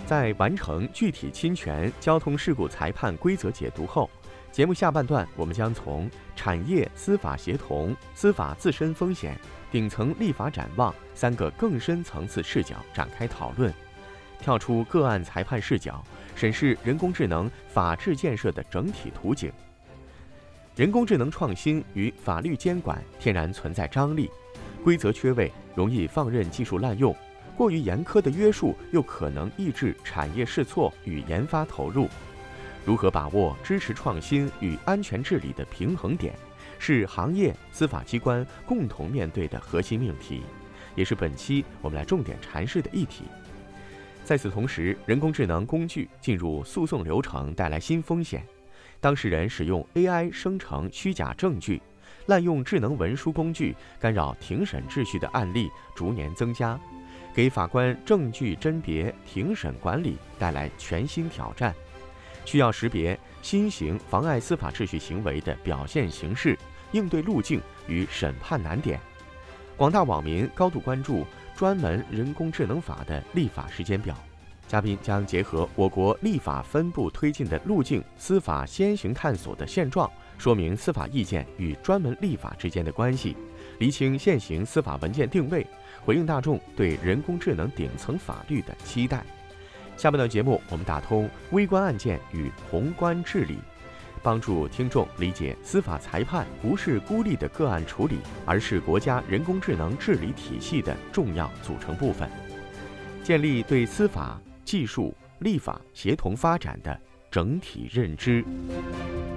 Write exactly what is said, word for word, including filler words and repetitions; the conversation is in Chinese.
在完成具体侵权交通事故裁判规则解读后，节目下半段我们将从产业司法协同、司法自身风险、顶层立法展望三个更深层次视角展开讨论，跳出个案裁判视角，审视人工智能法治建设的整体图景。人工智能创新与法律监管天然存在张力，规则缺位，容易放任技术滥用，过于严苛的约束又可能抑制产业试错与研发投入。如何把握支持创新与安全治理的平衡点，是行业、司法机关共同面对的核心命题，也是本期我们来重点阐释的议题。在此同时，人工智能工具进入诉讼流程带来新风险，当事人使用 A I 生成虚假证据，滥用智能文书工具干扰庭审秩序的案例逐年增加，给法官证据甄别、庭审管理带来全新挑战。需要识别新型妨碍司法秩序行为的表现形式、应对路径与审判难点。广大网民高度关注专门人工智能法的立法时间表。嘉宾将结合我国立法分步推进的路径、司法先行探索的现状，说明司法意见与专门立法之间的关系，厘清现行司法文件定位，回应大众对人工智能顶层法律的期待。下半段节目，我们打通微观案件与宏观治理，帮助听众理解司法裁判不是孤立的个案处理，而是国家人工智能治理体系的重要组成部分，建立对司法、技术、立法协同发展的整体认知。